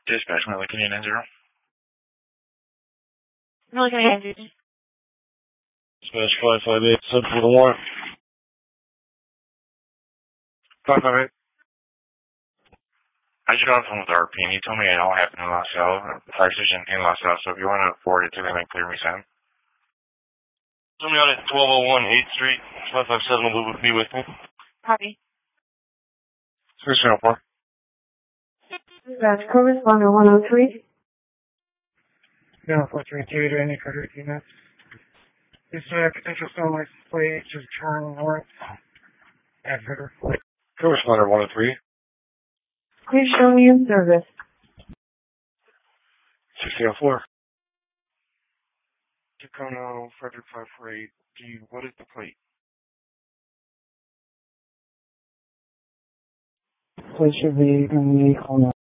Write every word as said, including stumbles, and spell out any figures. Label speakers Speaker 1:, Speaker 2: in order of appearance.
Speaker 1: Dispatch, my Lincoln nine zero.
Speaker 2: Lincoln nine zero.
Speaker 3: Dispatch five five eight, sub for the warrant.
Speaker 1: five five eight. I just got off the phone with R P and he told me it all happened in La Salle, the fire station in La Salle, so if you want to forward it to them and clear me, Sam.
Speaker 3: Somebody out at twelve oh one eighth Street, five five seven will be with me.
Speaker 2: Copy.
Speaker 1: Station oh four.
Speaker 2: That's correspondent one oh three.
Speaker 4: No, four three two to any further units. This uh, potential stone license plate, just turn north at River.
Speaker 1: Correspondent one oh three.
Speaker 2: Please show me in service.
Speaker 1: sixteen oh four.
Speaker 4: Tacoma, Frederick five four eight. Do you, what is the plate? Plate should be in the corner.